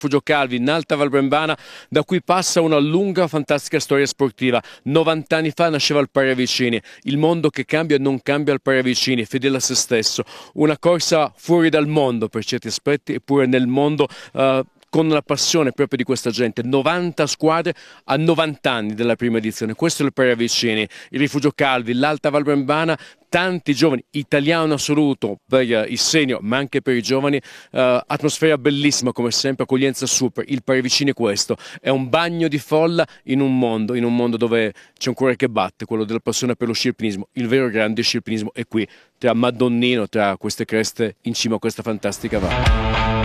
Rifugio Calvi in Alta Val Brembana, da cui passa una lunga fantastica storia sportiva. 90 anni fa nasceva il Paravicini, il mondo che cambia non cambia il Paravicini, fedele a se stesso, una corsa fuori dal mondo per certi aspetti, eppure nel mondo con la passione proprio di questa gente. 90 squadre a 90 anni della prima edizione. Questo è il Paravicini, il Rifugio Calvi, l'Alta Val Brembana, tanti giovani, italiano assoluto per i senior ma anche per i giovani, atmosfera bellissima come sempre, accoglienza super. Il Paravicini è questo, è un bagno di folla in un mondo dove c'è un cuore che batte, quello della passione per lo sci alpinismo. Il vero grande sci alpinismo è qui, tra Madonnino, tra queste creste in cima a questa fantastica valle.